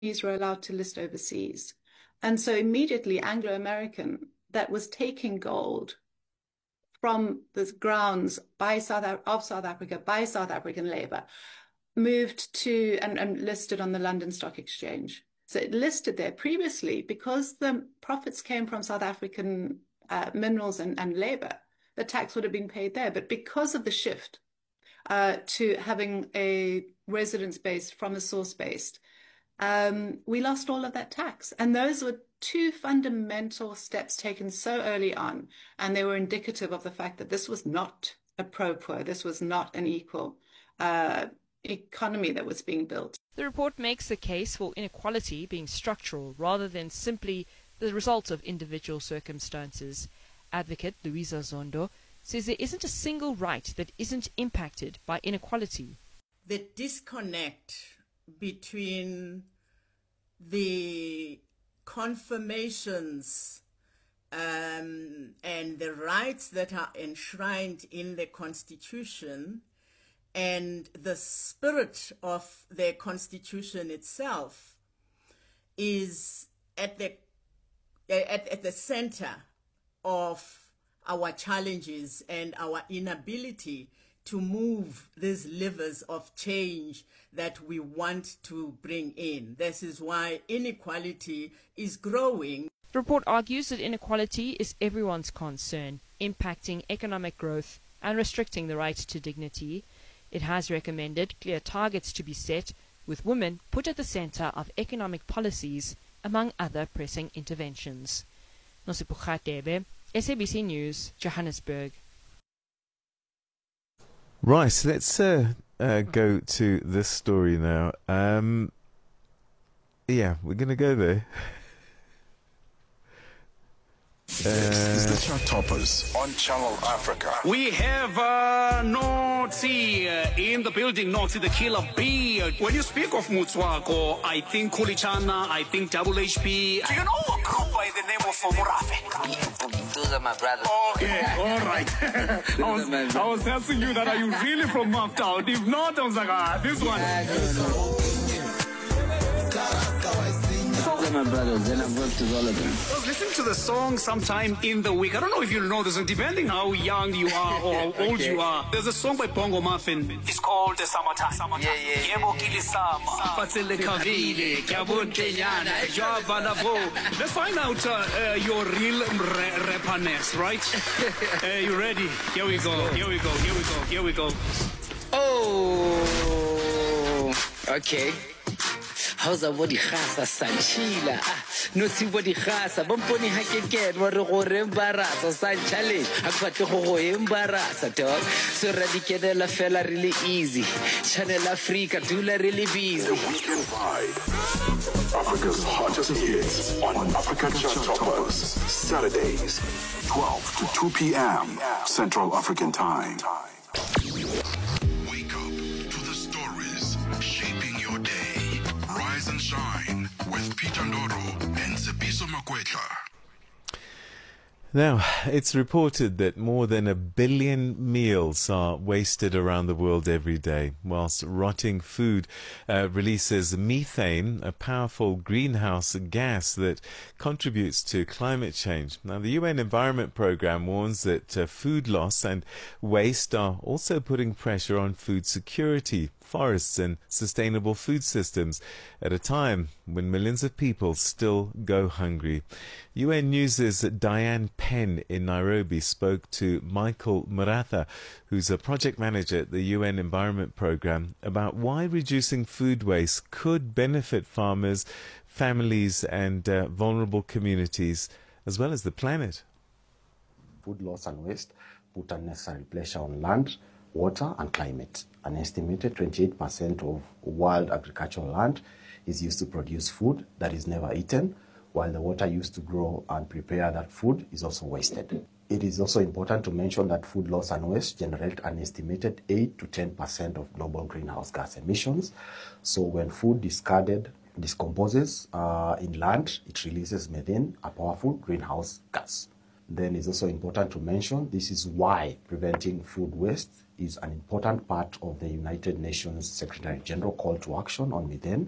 were allowed to list overseas. And so immediately Anglo-American, that was taking gold from the grounds of South Africa by South African labor, moved to and listed on the London Stock Exchange. So it listed there previously because the profits came from South African minerals and labor, the tax would have been paid there. But because of the shift to having a residence-based from a source-based, we lost all of that tax. And those were two fundamental steps taken so early on, and they were indicative of the fact that this was not a pro-poor, this was not an equal economy that was being built. The report makes the case for inequality being structural rather than simply the result of individual circumstances. Advocate Louisa Zondo says there isn't a single right that isn't impacted by inequality. The disconnect between the confirmations and the rights that are enshrined in the Constitution and the spirit of the Constitution itself is at the center of our challenges and our inability to move these levers of change that we want to bring in. This is why inequality is growing. The report argues that inequality is everyone's concern, impacting economic growth and restricting the right to dignity. It has recommended clear targets to be set, with women put at the center of economic policies, among other pressing interventions. Nosipucha Debe, SABC News, Johannesburg. Right, let's go to this story now. Yeah, we're going to go there. This is the Chart Toppers on Channel Africa. We have Notsi in the building, Notsi the killer bee. When you speak of Motswako, I think Kulichana, I think Double HP. Do you know a group by the name of Murafe? Those are my brothers. Okay, all right. I was asking you that, are you really from Maftown? If not, I was like, this one. My brothers, and I've worked with all of them. I was listening to the song sometime in the week. I don't know if you'll know this, depending how young you are or how old you are. There's a song by Bongo Muffin. It's called the Summertime. Yeah. Let's find out your real rapperness, right? You ready? Here we go. Oh, okay. How's a body khasa sanchila? No si body khasa. Bomponi hakeket wa re go re embarasa san challenge. Akwatle go embarasa dog. So radicate la fella really easy. Channel Africa dula really busy. Weekend Vibe. Africa's hottest hits on Africa Chart Toppers. Saturdays, 12 to 2 p.m. Central African Time. Wake up to the stories shaping your day. Rise and Shine with Peter Ndoro and Sepiso Makwetla. Now, it's reported that more than 1 billion meals are wasted around the world every day, whilst rotting food releases methane, a powerful greenhouse gas that contributes to climate change. Now, the UN Environment Programme warns that food loss and waste are also putting pressure on food security, forests and sustainable food systems at a time when millions of people still go hungry. UN News' Diane Penn in Nairobi spoke to Michael Muratha, who's a project manager at the UN Environment Programme, about why reducing food waste could benefit farmers, families and vulnerable communities, as well as the planet. Food loss and waste put unnecessary pressure on land, water and climate. An estimated 28% of world agricultural land is used to produce food that is never eaten, while the water used to grow and prepare that food is also wasted. It is also important to mention that food loss and waste generate an estimated 8 to 10% of global greenhouse gas emissions. So when food decomposes in land, it releases methane, a powerful greenhouse gas. Then it's also important to mention this is why preventing food waste is an important part of the United Nations Secretary General call to action on methane,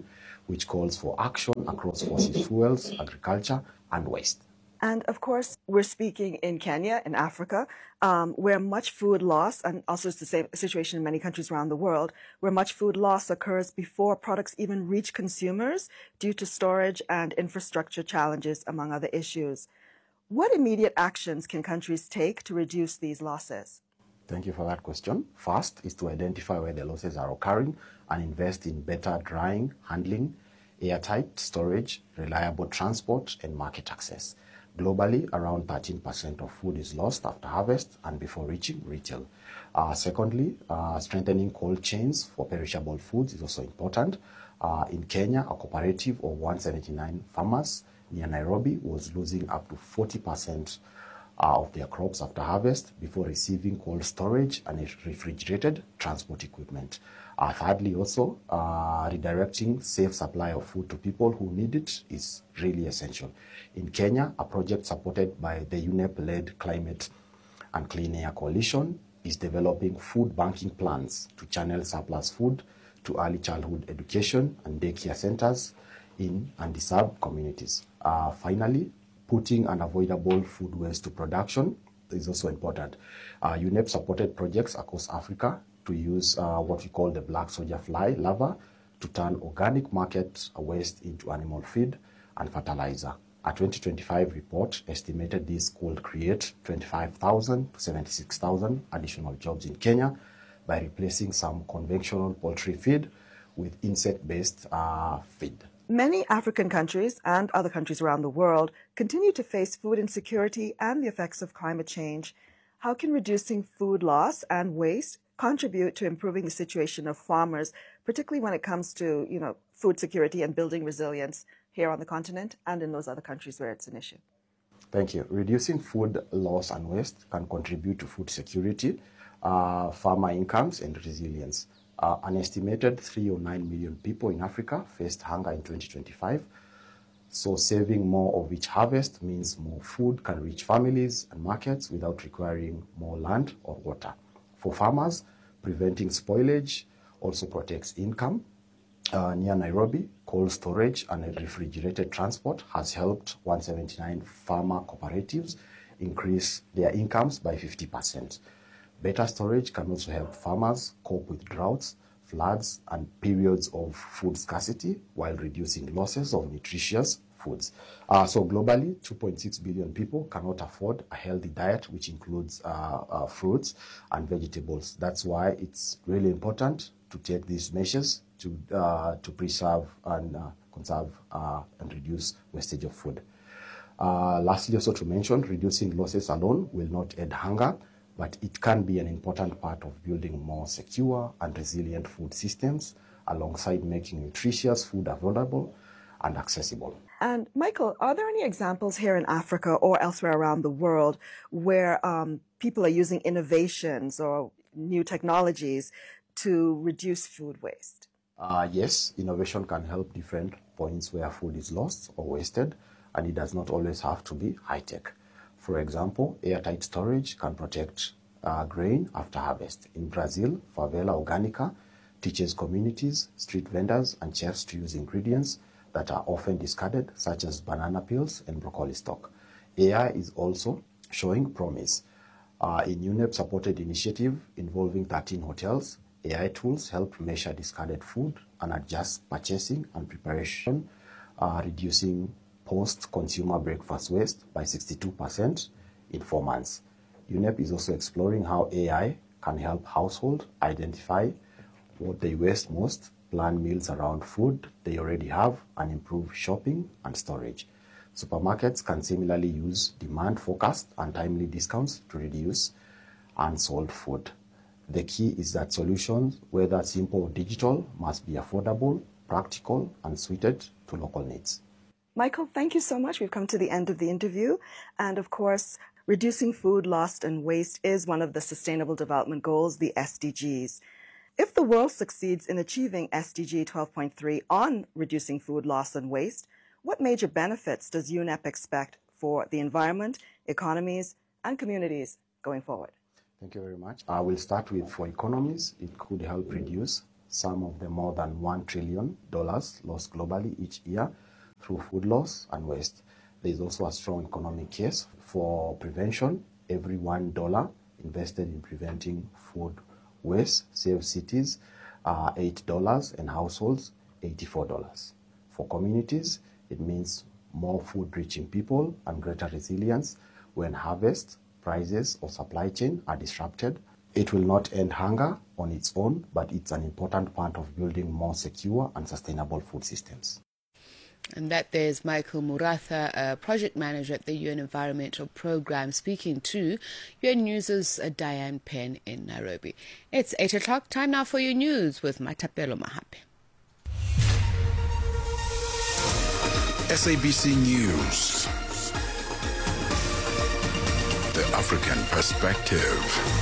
which calls for action across fossil fuels, agriculture, and waste. And of course, we're speaking in Kenya, in Africa, where much food loss, and also it's the same situation in many countries around the world, where much food loss occurs before products even reach consumers due to storage and infrastructure challenges, among other issues. What immediate actions can countries take to reduce these losses? Thank you for that question. First is to identify where the losses are occurring and invest in better drying, handling, airtight storage, reliable transport, and market access. Globally, around 13% of food is lost after harvest and before reaching retail. Secondly, strengthening cold chains for perishable foods is also important. In Kenya, a cooperative of 179 farmers near Nairobi was losing up to 40% of their crops after harvest before receiving cold storage and refrigerated transport equipment. Thirdly, also, redirecting safe supply of food to people who need it is really essential. In Kenya, a project supported by the UNEP-led Climate and Clean Air Coalition is developing food banking plans to channel surplus food to early childhood education and daycare centers in undeserved communities. Finally, putting unavoidable food waste to production is also important. UNEP supported projects across Africa to use what we call the black soldier fly larva to turn organic market waste into animal feed and fertilizer. A 2025 report estimated this could create 25,000 to 76,000 additional jobs in Kenya by replacing some conventional poultry feed with insect-based feed. Many African countries and other countries around the world continue to face food insecurity and the effects of climate change. How can reducing food loss and waste contribute to improving the situation of farmers, particularly when it comes to, food security and building resilience here on the continent and in those other countries where it's an issue? Thank you. Reducing food loss and waste can contribute to food security, farmer incomes, and resilience. An estimated 309 million people in Africa faced hunger in 2025. So saving more of each harvest means more food can reach families and markets without requiring more land or water. For farmers, preventing spoilage also protects income. Near Nairobi, cold storage and refrigerated transport has helped 179 farmer cooperatives increase their incomes by 50%. Better storage can also help farmers cope with droughts, floods, and periods of food scarcity while reducing losses of nutritious foods. So globally, 2.6 billion people cannot afford a healthy diet, which includes fruits and vegetables. That's why it's really important to take these measures to preserve and conserve and reduce wastage of food. Lastly, also to mention, reducing losses alone will not end hunger, but it can be an important part of building more secure and resilient food systems alongside making nutritious food affordable and accessible. And Michael, are there any examples here in Africa or elsewhere around the world where people are using innovations or new technologies to reduce food waste? Yes, innovation can help different points where food is lost or wasted, and it does not always have to be high-tech. For example, airtight storage can protect grain after harvest. In Brazil, Favela Organica teaches communities, street vendors, and chefs to use ingredients that are often discarded, such as banana peels and broccoli stalk. AI is also showing promise. In UNEP-supported initiative involving 13 hotels, AI tools help measure discarded food and adjust purchasing and preparation, reducing post-consumer breakfast waste by 62% in 4 months. UNEP is also exploring how AI can help households identify what they waste most, plan meals around food they already have, and improve shopping and storage. Supermarkets can similarly use demand forecast and timely discounts to reduce unsold food. The key is that solutions, whether simple or digital, must be affordable, practical, and suited to local needs. Michael, thank you so much. We've come to the end of the interview. And of course, reducing food loss and waste is one of the Sustainable Development Goals, the SDGs. If the world succeeds in achieving SDG 12.3 on reducing food loss and waste, what major benefits does UNEP expect for the environment, economies, and communities going forward? Thank you very much. I will start with, for economies, it could help reduce some of the more than $1 trillion lost globally each year through food loss and waste. There is also a strong economic case for prevention. Every $1 invested in preventing food waste saves cities $8 and households $84. For communities, it means more food reaching people and greater resilience when harvest, prices, or supply chain are disrupted. It will not end hunger on its own, but it's an important part of building more secure and sustainable food systems. And that there's Michael Muratha, a project manager at the UN Environmental Programme, speaking to UN News' Diane Penn in Nairobi. It's 8 o'clock, time now for your news with Matapelo Mahape. SABC News. The African Perspective.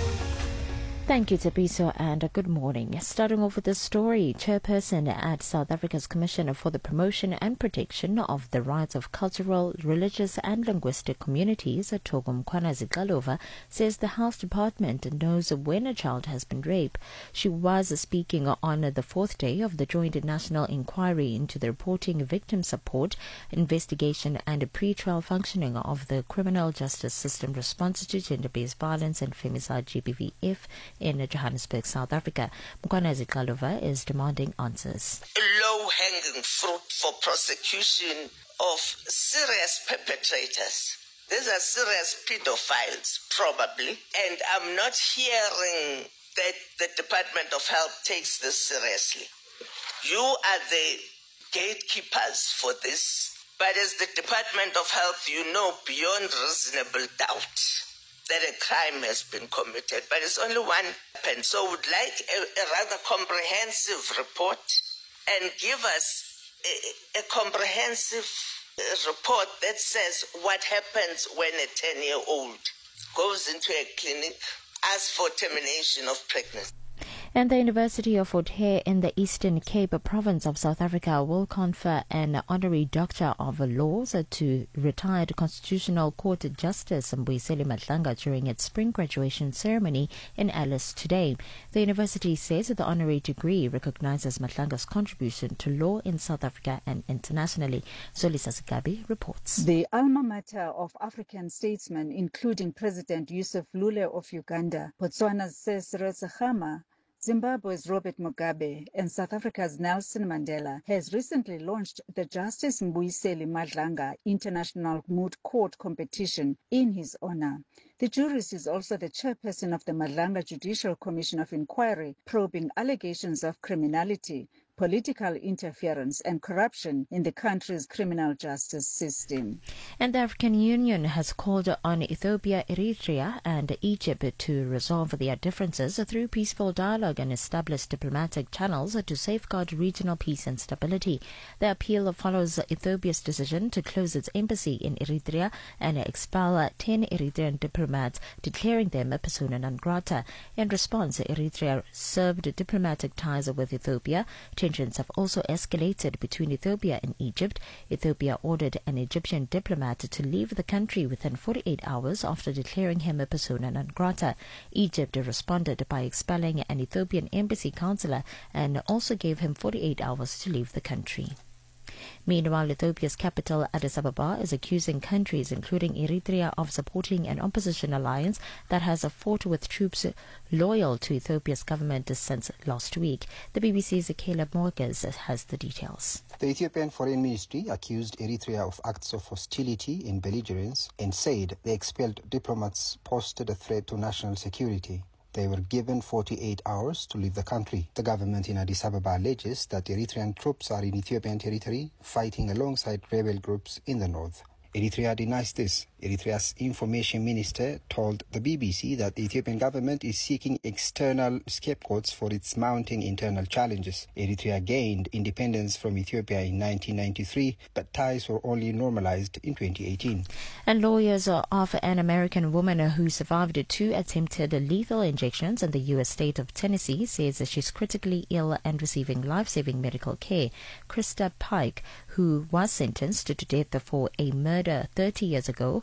Thank you, Tabiso, and good morning. Starting off with the story, Chairperson at South Africa's Commission for the Promotion and Protection of the Rights of Cultural, Religious and Linguistic Communities, Togo Mkhwanazi-Xalova, says the Health Department knows when a child has been raped. She was speaking on the fourth day of the Joint National Inquiry into the reporting, victim support, investigation and pre-trial functioning of the criminal justice system response to gender-based violence and femicide GBVF in Johannesburg, South Africa. Mkhwanazi-Xalova is demanding answers. Low-hanging fruit for prosecution of serious perpetrators. These are serious pedophiles, probably, and I'm not hearing that the Department of Health takes this seriously. You are the gatekeepers for this, but as the Department of Health, you know beyond reasonable doubt that a crime has been committed, but it's only one happened. So would like a rather comprehensive report and give us a comprehensive report that says what happens when a 10-year-old goes into a clinic, asks for termination of pregnancy. And the University of Fort Hare in the Eastern Cape province of South Africa will confer an honorary Doctor of Laws to retired Constitutional Court Justice Mbuyiseni Madlanga during its spring graduation ceremony in Alice today. The university says the honorary degree recognizes Madlanga's contribution to law in South Africa and internationally. Solisa Sigabi reports. The alma mater of African statesmen, including President Yusuf Lule of Uganda, Botswana's Cyril Ramaphosa, Zimbabwe's Robert Mugabe and South Africa's Nelson Mandela has recently launched the Justice Mbuyiseni Madlanga International Moot Court competition in his honor. The jurist is also the chairperson of the Madlanga Judicial Commission of Inquiry, probing allegations of criminality, political interference and corruption in the country's criminal justice system. And the African Union has called on Ethiopia, Eritrea and Egypt to resolve their differences through peaceful dialogue and establish diplomatic channels to safeguard regional peace and stability. The appeal follows Ethiopia's decision to close its embassy in Eritrea and expel 10 Eritrean diplomats, declaring them persona non grata. In response, Eritrea severed diplomatic ties with Ethiopia. Tensions have also escalated between Ethiopia and Egypt. Ethiopia ordered an Egyptian diplomat to leave the country within 48 hours after declaring him a persona non grata. Egypt responded by expelling an Ethiopian embassy counselor and also gave him 48 hours to leave the country. Meanwhile, Ethiopia's capital, Addis Ababa, is accusing countries, including Eritrea, of supporting an opposition alliance that has fought with troops loyal to Ethiopia's government since last week. The BBC's Caleb Morges has the details. The Ethiopian Foreign Ministry accused Eritrea of acts of hostility and belligerence and said the expelled diplomats posed a threat to national security. They were given 48 hours to leave the country. The government in Addis Ababa alleges that Eritrean troops are in Ethiopian territory, fighting alongside rebel groups in the north. Eritrea denies this. Eritrea's information minister told the BBC that the Ethiopian government is seeking external scapegoats for its mounting internal challenges. Eritrea gained independence from Ethiopia in 1993, but ties were only normalized in 2018. And lawyers of an American woman who survived 2 attempted lethal injections in the U.S. state of Tennessee says that she's critically ill and receiving life-saving medical care. Krista Pike, who was sentenced to death for a murder 30 years ago,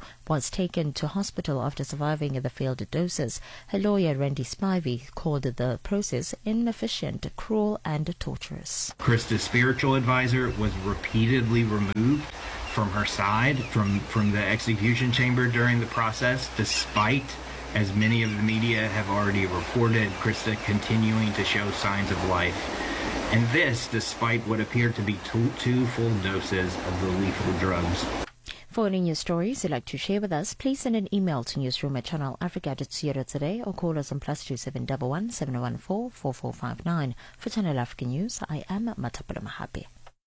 was taken to hospital after surviving the failed doses. Her lawyer, Randy Spivey, called the process inefficient, cruel and torturous. Krista's spiritual advisor was repeatedly removed from her side, from the execution chamber during the process, despite, as many of the media have already reported, Krista continuing to show signs of life. And this, despite what appeared to be two full doses of the lethal drugs. For any news stories you'd like to share with us, please send an email to newsroom@channelafrica.co.za or call us on +271 714 4459. For Channel Africa News, I am Matapala Mahape.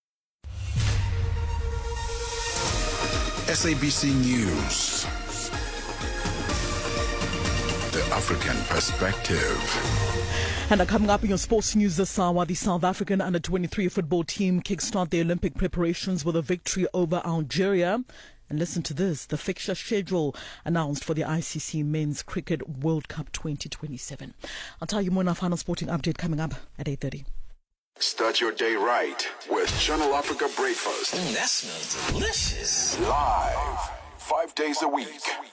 SABC News. The African Perspective. And coming up in your sports news this hour, the South African under-23 football team kickstart their Olympic preparations with a victory over Algeria. And listen to this, the fixture schedule announced for the ICC Men's Cricket World Cup 2027. I'll tell you more in our final sporting update coming up at 8:30. Start your day right with Channel Africa Breakfast. That smells delicious. Live, 5 days a week.